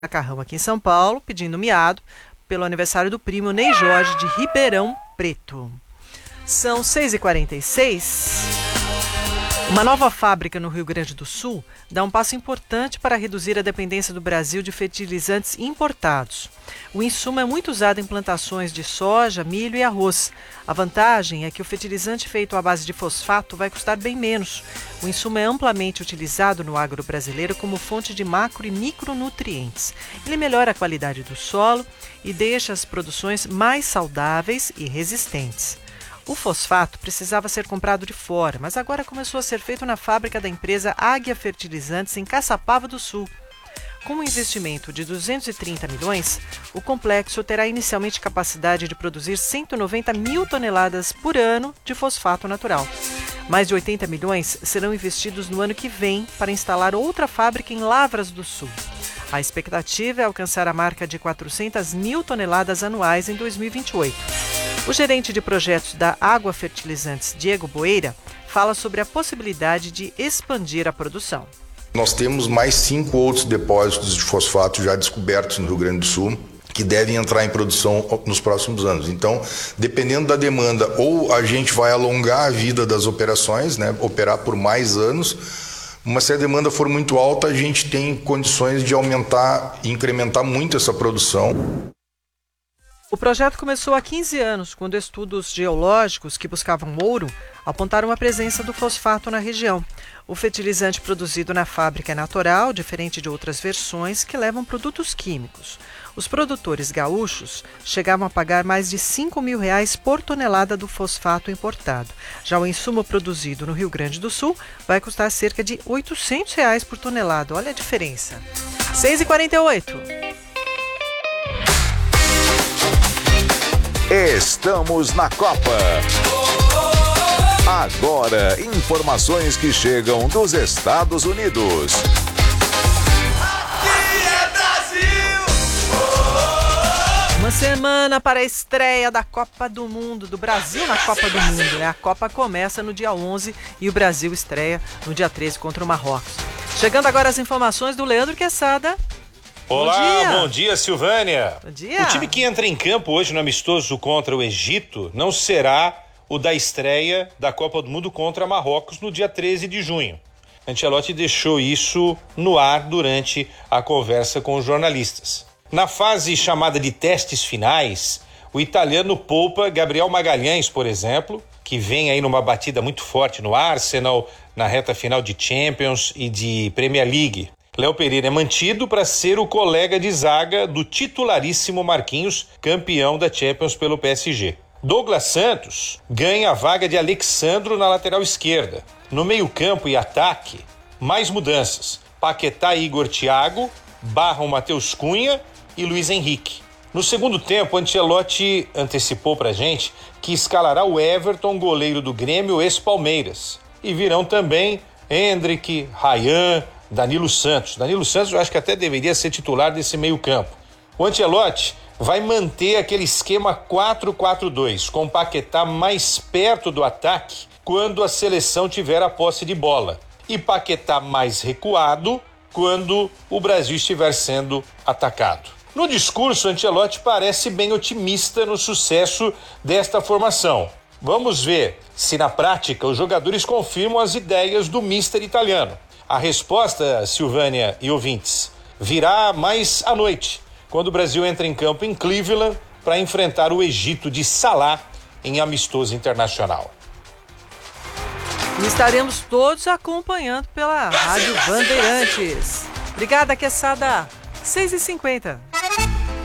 Macarrão aqui em São Paulo, pedindo miado pelo aniversário do primo Ney Jorge de Ribeirão Preto. São 6h46. Uma nova fábrica no Rio Grande do Sul dá um passo importante para reduzir a dependência do Brasil de fertilizantes importados. O insumo é muito usado em plantações de soja, milho e arroz. A vantagem é que o fertilizante feito à base de fosfato vai custar bem menos. O insumo é amplamente utilizado no agro brasileiro como fonte de macro e micronutrientes. Ele melhora a qualidade do solo e deixa as produções mais saudáveis e resistentes. O fosfato precisava ser comprado de fora, mas agora começou a ser feito na fábrica da empresa Águia Fertilizantes em Caçapava do Sul. Com um investimento de 230 milhões, o complexo terá inicialmente capacidade de produzir 190 mil toneladas por ano de fosfato natural. Mais de 80 milhões serão investidos no ano que vem para instalar outra fábrica em Lavras do Sul. A expectativa é alcançar a marca de 400 mil toneladas anuais em 2028. O gerente de projetos da Águia Fertilizantes, Diego Boeira, fala sobre a possibilidade de expandir a produção. Nós temos mais 5 outros depósitos de fosfato já descobertos no Rio Grande do Sul, que devem entrar em produção nos próximos anos. Então, dependendo da demanda, ou a gente vai alongar a vida das operações, operar por mais anos, mas se a demanda for muito alta, a gente tem condições de aumentar e incrementar muito essa produção. O projeto começou há 15 anos, quando estudos geológicos que buscavam ouro apontaram a presença do fosfato na região. O fertilizante produzido na fábrica é natural, diferente de outras versões que levam produtos químicos. Os produtores gaúchos chegavam a pagar mais de R$5 mil por tonelada do fosfato importado. Já o insumo produzido no Rio Grande do Sul vai custar cerca de R$800 por tonelada. Olha a diferença. 6h48. Estamos na Copa. Agora, informações que chegam dos Estados Unidos. Aqui é Brasil! Uma semana para a estreia da Copa do Mundo, do Brasil na Copa do Mundo, né? A Copa começa no dia 11 e o Brasil estreia no dia 13 contra o Marrocos. Chegando agora as informações do Leandro Quesada. Olá, bom dia, Silvânia. Bom dia. O time que entra em campo hoje no amistoso contra o Egito não será o da estreia da Copa do Mundo contra Marrocos no dia 13 de junho. Ancelotti deixou isso no ar durante a conversa com os jornalistas. Na fase chamada de testes finais, o italiano poupa Gabriel Magalhães, por exemplo, que vem aí numa batida muito forte no Arsenal, na reta final de Champions e de Premier League. Léo Pereira é mantido para ser o colega de zaga do titularíssimo Marquinhos, campeão da Champions pelo PSG. Douglas Santos ganha a vaga de Alexandro na lateral esquerda. No meio-campo e ataque, mais mudanças. Paquetá e Igor Thiago barram Matheus Cunha e Luiz Henrique. No segundo tempo, Ancelotti antecipou para a gente que escalará o Everton, goleiro do Grêmio, ex-Palmeiras. E virão também Hendrick, Ryan, Danilo Santos. Danilo Santos eu acho que até deveria ser titular desse meio-campo. O Ancelotti vai manter aquele esquema 4-4-2, com o Paquetá mais perto do ataque quando a seleção tiver a posse de bola. E Paquetá mais recuado quando o Brasil estiver sendo atacado. No discurso, Ancelotti parece bem otimista no sucesso desta formação. Vamos ver se na prática os jogadores confirmam as ideias do mister italiano. A resposta, Silvânia e ouvintes, virá mais à noite, quando o Brasil entra em campo em Cleveland para enfrentar o Egito de Salah em amistoso internacional. E estaremos todos acompanhando pela Rádio Bandeirantes. Obrigada, Quesada. 6h50.